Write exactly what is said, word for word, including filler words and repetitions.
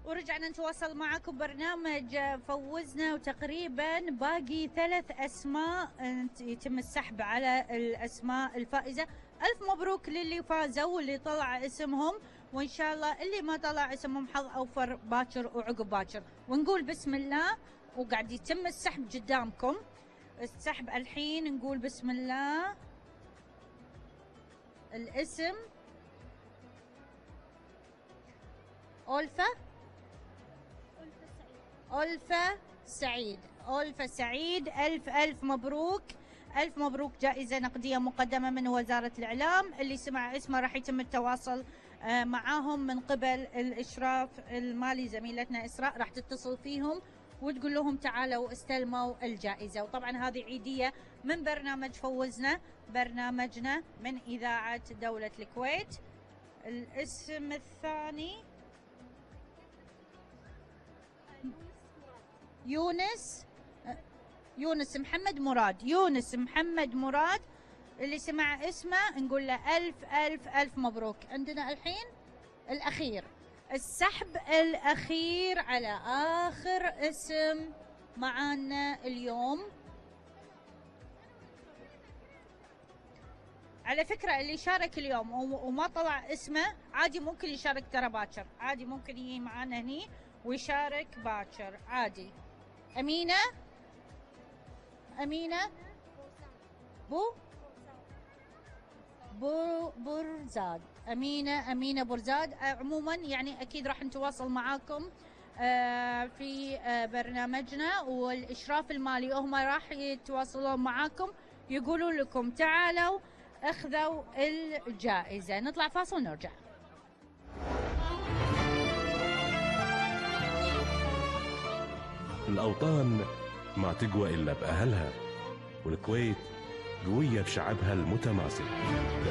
ورجعنا نتواصل معكم برنامج فوزنا، وتقريبا باقي ثلاث اسماء يتم السحب على الاسماء الفائزه. الف مبروك للي فازوا واللي طلع اسمهم، وان شاء الله اللي ما طلع اسمهم حظ اوفر باكر وعقب باكر. ونقول بسم الله، وقاعد يتم السحب قدامكم. السحب الحين، نقول بسم الله. الاسم ألفة ألفة سعيد. ألفة سعيد، ألف ألف مبروك. ألف مبروك، جائزة نقدية مقدمة من وزارة الإعلام. اللي سمع اسمه راح يتم التواصل معاهم من قبل الإشراف المالي. زميلتنا إسراء راح تتصل فيهم وتقول لهم تعالوا استلموا الجائزة. وطبعا هذه عيدية من برنامج فوزنا، برنامجنا من إذاعة دولة الكويت. الاسم الثاني يونس يونس محمد مراد. يونس محمد مراد، اللي سمع اسمه نقول له ألف ألف ألف مبروك. عندنا الحين الأخير، السحب الأخير على آخر اسم معانا اليوم. على فكرة اللي شارك اليوم وما طلع اسمه عادي ممكن يشارك ترى باكر، عادي ممكن يجي معانا هني ويشارك باكر عادي. أمينة أمينة بو بو برزاد. أمينة أمينة برزاد. عموما يعني أكيد راح نتواصل معاكم في برنامجنا، والإشراف المالي هم راح يتواصلون معاكم يقولون لكم تعالوا اخذوا الجائزة. نطلع فاصل ونرجع. الأوطان ما تقوى إلا بأهلها، والكويت قوية بشعبها المتماسك.